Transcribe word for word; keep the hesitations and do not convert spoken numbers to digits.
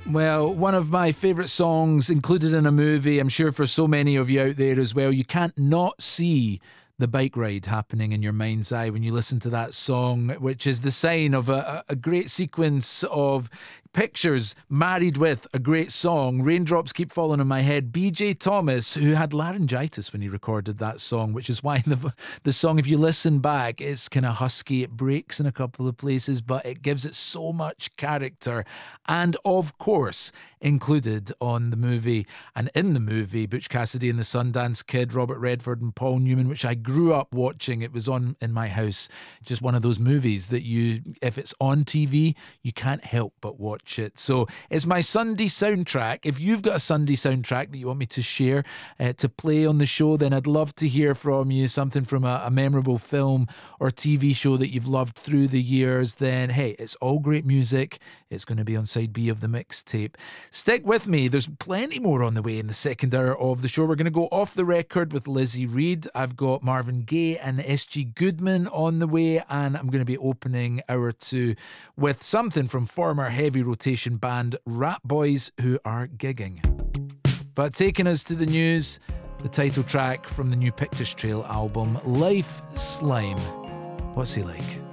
Well, one of my favourite songs included in a movie, I'm sure for so many of you out there as well. You can't not see the bike ride happening in your mind's eye when you listen to that song, which is the sign of a, a great sequence of pictures married with a great song. Raindrops Keep Falling on My Head. B J Thomas, who had laryngitis when he recorded that song, which is why the, the song, if you listen back, it's kind of husky. It breaks in a couple of places, but it gives it so much character. And of course, included on the movie and in the movie, Butch Cassidy and the Sundance Kid, Robert Redford and Paul Newman, which I grew up watching. It was on in my house. Just one of those movies that you, if it's on T V, you can't help but watch it. So it's my Sunday soundtrack. If you've got a Sunday soundtrack that you want me to share, uh, to play on the show, then I'd love to hear from you. Something from a, a memorable film or T V show that you've loved through the years. Then hey, it's all great music. It's going to be on side B of the mixtape. Stick with me. There's plenty more on the way in the second hour of the show. We're going to go off the record with Lizzie Reed. I've got Marvin Gaye and S G Goodman on the way, and I'm going to be opening hour two with something from former heavy rotation band Rat Boys, who are gigging. But taking us to the news, the title track from the new Pictures Trail album, Life Slime. What's he like?